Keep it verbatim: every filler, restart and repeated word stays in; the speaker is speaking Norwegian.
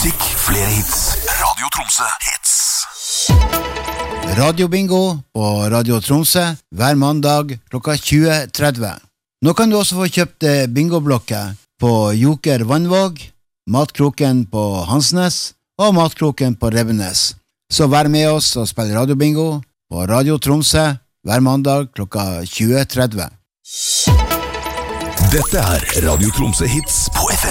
musikk, flere hits. Radio Tromsø hits. Radio Bingo på Radio Tromsø hver mandag klokka tjue tretti. Nå kan du også få kjøpt bingoblokker på Joker Vannvåg, Matkroken på Hansnes og Matkroken på Rebbenes. Så vær med oss og spill Radio Bingo på Radio Tromsø hver mandag klokka tjue tretti. Dette er Radio Tromsø hits på F